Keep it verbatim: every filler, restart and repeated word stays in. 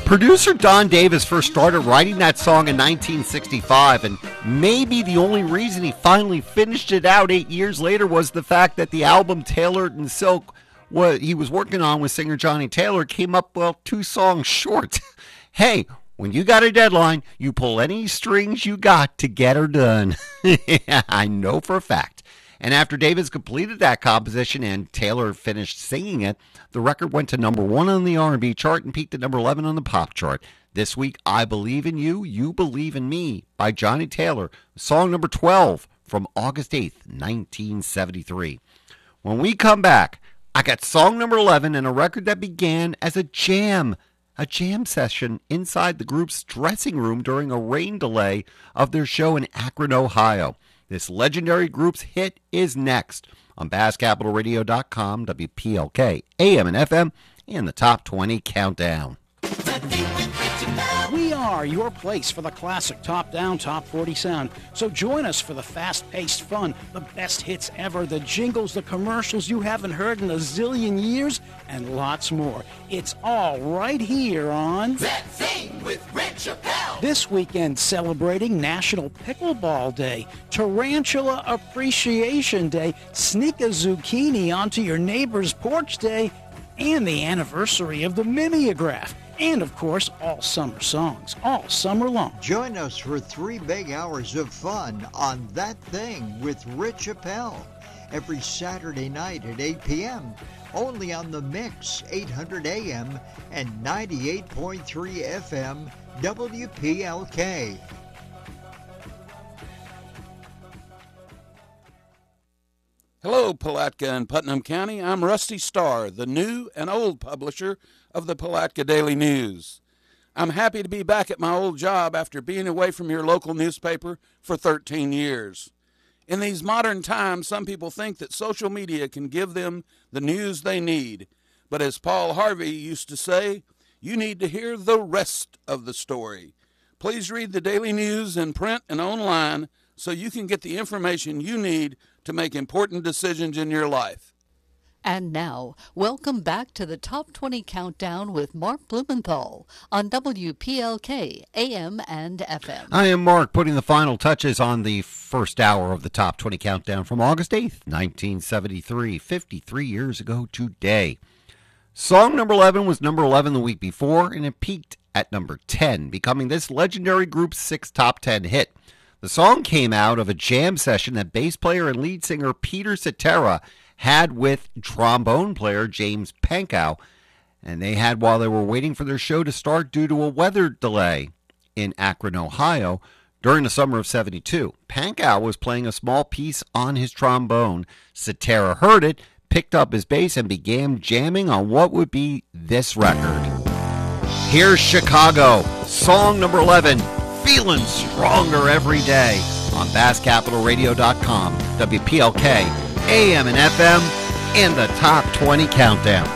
Producer Don Davis first started writing that song in nineteen sixty-five, and maybe the only reason he finally finished it out eight years later was the fact that the album Tailored in Silk, what he was working on with singer Johnny Taylor, came up, well, two songs short. Hey, when you got a deadline, you pull any strings you got to get her done. I know for a fact. And after Davis completed that composition and Taylor finished singing it, the record went to number one on the R and B chart and peaked at number eleven on the pop chart. This week, I Believe in You, You Believe in Me by Johnny Taylor, song number twelve from August eighth, nineteen seventy-three. When we come back, I got song number eleven and a record that began as a jam, a jam session inside the group's dressing room during a rain delay of their show in Akron, Ohio. This legendary group's hit is next on Bass Capital Radio dot com, W P L K, A M and F M, and the Top twenty Countdown. We are your place for the classic top-down, top forty sound. So join us for the fast-paced fun, the best hits ever, the jingles, the commercials you haven't heard in a zillion years, and lots more. It's all right here on That Thing with Rich Chappelle. This weekend celebrating National Pickleball Day, Tarantula Appreciation Day, Sneak a Zucchini onto your neighbor's porch day, and the anniversary of the Mimeograph. And, of course, all summer songs, all summer long. Join us for three big hours of fun on That Thing with Rich Chappelle every Saturday night at eight p.m. only on the Mix, eight hundred A M and ninety-eight point three F M, W P L K. Hello, Palatka and Putnam County. I'm Rusty Starr, the new and old publisher of the Palatka Daily News. I'm happy to be back at my old job after being away from your local newspaper for thirteen years. In these modern times, some people think that social media can give them the news they need. But as Paul Harvey used to say, you need to hear the rest of the story. Please read the Daily News in print and online so you can get the information you need to make important decisions in your life. And now, welcome back to the Top twenty Countdown with Mark Blumenthal on W P L K, A M and F M. I am Mark, putting the final touches on the first hour of the Top twenty Countdown from August eighth, nineteen seventy-three, fifty-three years ago today. Song number eleven was number eleven the week before, and it peaked at number ten, becoming this legendary group's sixth top ten hit. The song came out of a jam session that bass player and lead singer Peter Cetera had with trombone player James Pankow, and they had while they were waiting for their show to start due to a weather delay in Akron, Ohio, during the summer of seventy-two. Pankow was playing a small piece on his trombone. Cetera heard it, picked up his bass, and began jamming on what would be this record. Here's Chicago, song number eleven, Feeling Stronger Every Day, on Bass Capital Radio dot com, W P L K, A M and F M, and the Top twenty Countdown.